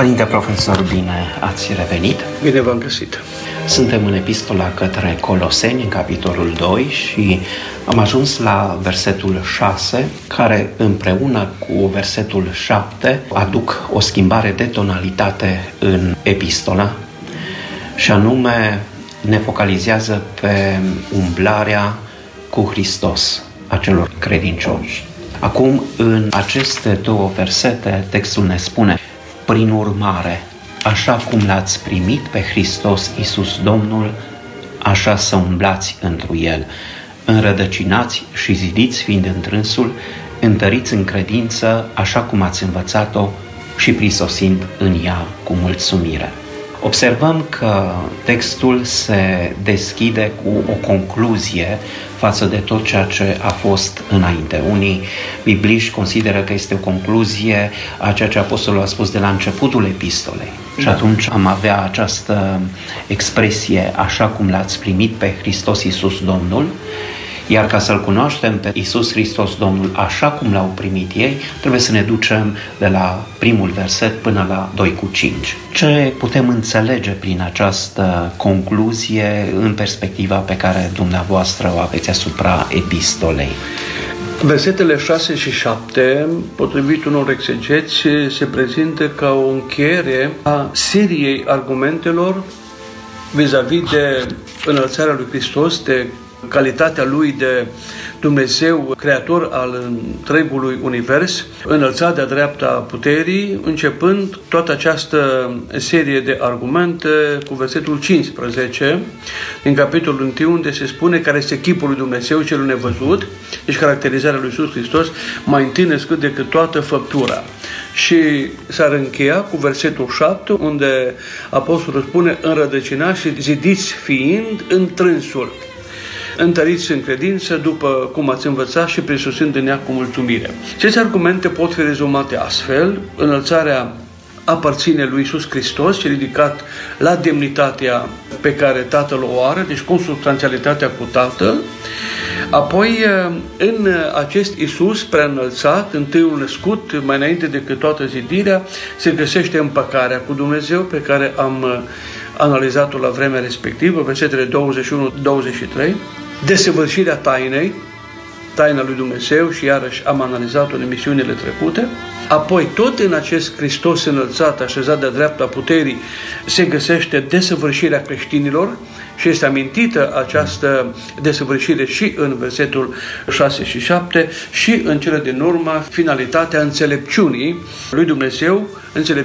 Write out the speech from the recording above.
Părinte profesor, bine ați revenit! Bine v-am găsit! Suntem în epistola către Coloseni, în capitolul 2, și am ajuns la versetul 6, care împreună cu versetul 7 aduc o schimbare de tonalitate în epistola, și anume ne focalizează pe umblarea cu Hristos a celor credincioși. Acum, în aceste două versete, textul ne spune: prin urmare, așa cum l-ați primit pe Hristos Iisus Domnul, așa să umblați întru El, înrădăcinați și zidiți fiind întrânsul, întăriți în credință, așa cum ați învățat-o și prisosind în ea cu mulțumire. Observăm că textul se deschide cu o concluzie față de tot ceea ce a fost înainte. Unii bibliști consideră că este o concluzie a ceea ce apostolul a spus de la începutul epistolei. Și atunci am avea această expresie: așa cum l-ați primit pe Hristos Iisus Domnul. Iar ca să-L cunoaștem pe Iisus Hristos Domnul așa cum L-au primit ei, trebuie să ne ducem de la primul verset până la 2:5. Ce putem înțelege prin această concluzie în perspectiva pe care dumneavoastră o aveți asupra epistolei? Versetele 6 și 7, potrivit unor exegeți, se prezintă ca o încheiere a seriei argumentelor vis-a-vis de înălțarea lui Hristos, de calitatea lui de Dumnezeu, creator al întregului univers, înălțat de-a dreapta puterii, începând toată această serie de argumente cu versetul 15 din capitolul 1, unde se spune care este chipul lui Dumnezeu, celul nevăzut, deci caracterizarea lui Iisus Hristos, mai întâi născut decât toată făptura. Și s-ar încheia cu versetul 7, unde apostolul spune: înrădăcinați și zidiți fiind întrânsul, întăriți în credință după cum ați învățat și prisosind în ea cu mulțumire. Aceste argumente pot fi rezumate astfel: înălțarea aparține lui Iisus Hristos și ridicat la demnitatea pe care Tatăl o are, deci consubstanțialitatea cu Tatăl. Apoi, în acest Iisus preînălțat, întâiul născut, mai înainte decât toată zidirea, se găsește împăcarea cu Dumnezeu, pe care am analizat-o la vremea respectivă, versetele 21-23, desăvârșirea taina lui Dumnezeu, și iarăși am analizat-o în emisiunile trecute. Apoi, tot în acest Hristos înălțat, așezat de-a dreapta puterii, se găsește desăvârșirea creștinilor și este amintită această desăvârșire și în versetul 6 și 7 și în cele din urmă finalitatea înțelepciunii lui Dumnezeu,